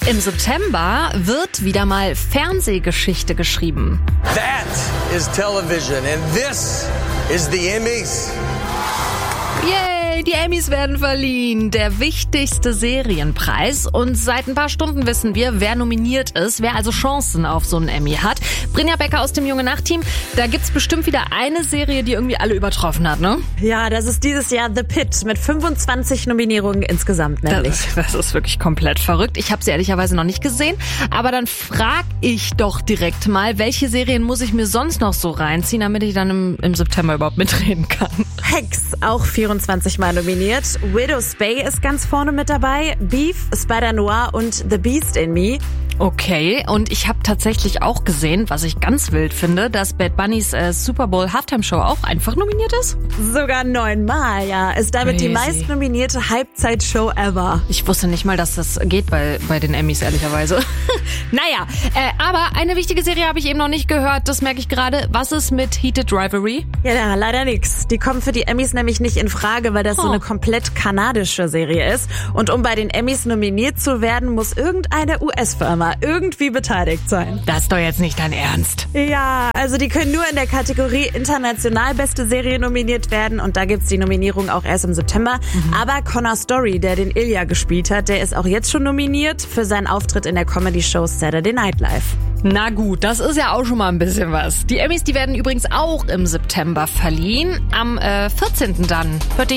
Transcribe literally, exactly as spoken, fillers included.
Im September wird wieder mal Fernsehgeschichte geschrieben. That is television and this is the Emmys. Yay, die Emmys werden verliehen. Der wichtigste Serienpreis. Und seit ein paar Stunden wissen wir, wer nominiert ist, wer also Chancen auf so einen Emmy hat. Brinja Becker aus dem Junge Nacht-Team. Da gibt's bestimmt wieder eine Serie, die irgendwie alle übertroffen hat, ne? Ja, das ist dieses Jahr The Pitt mit fünfundzwanzig Nominierungen insgesamt nämlich. Das, das ist wirklich komplett verrückt. Ich habe sie ehrlicherweise noch nicht gesehen. Aber dann frag ich doch direkt mal, welche Serien muss ich mir sonst noch so reinziehen, damit ich dann im, im September überhaupt mitreden kann. Hex, auch vierundzwanzig Mal nominiert. Widow's Bay ist ganz vorne mit dabei. Beef, Spider-Noir und The Beast in Me. Okay, und ich habe tatsächlich auch gesehen, was ich ganz wild finde, dass Bad Bunnys äh, Super Bowl Halftime Show auch einfach nominiert ist. Sogar neunmal, ja. Ist damit Crazy. Die meist nominierte Halbzeitshow ever. Ich wusste nicht mal, dass das geht bei, bei den Emmys, ehrlicherweise. Naja, äh, aber eine wichtige Serie habe ich eben noch nicht gehört, das merke ich gerade. Was ist mit Heated Rivalry? Ja, da, leider nix. Die kommen für die Emmys nämlich nicht in Frage, weil das Oh. so eine komplett kanadische Serie ist. Und um bei den Emmys nominiert zu werden, muss irgendeine U S-Firma irgendwie beteiligt sein. Das ist doch jetzt nicht dein Ernst. Ja, also die können nur in der Kategorie international beste Serie nominiert werden und da gibt's die Nominierung auch erst im September. Mhm. Aber Connor Story, der den Ilya gespielt hat, der ist auch jetzt schon nominiert für seinen Auftritt in der Comedy-Show Saturday Night Live. Na gut, das ist ja auch schon mal ein bisschen was. Die Emmys, die werden übrigens auch im September verliehen. Am äh, vierzehnten dann. Hört ihr